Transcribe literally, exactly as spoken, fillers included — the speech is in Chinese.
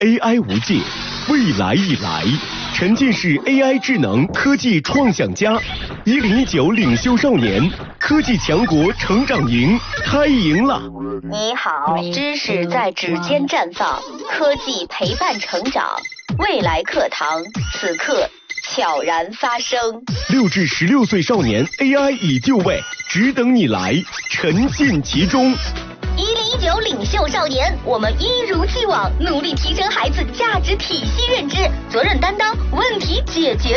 A I 无界，未来已来。沉浸式 A I 智能科技创想家，一零一九领袖少年科技强国成长营开营了。 你好，知识在指尖绽放，科技陪伴成长，未来课堂此刻悄然发生。 六至十六岁少年 A I 已就位，只等你来，沉浸其中。 一零一九领袖少年，我们一如既往努力提升孩子价值体系认知，责任担当，问题解决。